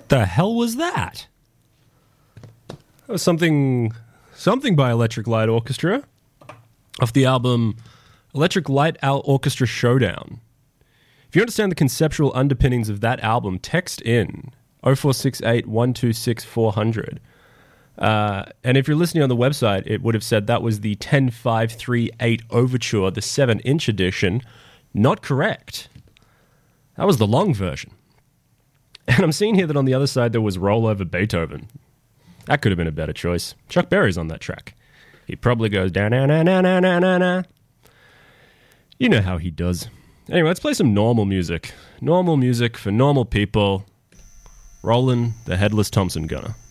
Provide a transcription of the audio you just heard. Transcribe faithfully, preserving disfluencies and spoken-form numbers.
What the hell was that? That was something, something by Electric Light Orchestra off the album Electric Light Orchestra Showdown. If you understand the conceptual underpinnings of that album, text in oh four six eight, one two six, four hundred. Uh, and if you're listening on the website, it would have said that was the ten five three eight Overture, the seven inch edition. Not correct. That was the long version. And I'm seeing here that on the other side there was Roll Over Beethoven. That could have been a better choice. Chuck Berry's on that track. He probably goes down, na na na na na na na. You know how he does. Anyway, let's play some normal music. Normal music for normal people. Rollin' the Headless Thompson Gunner.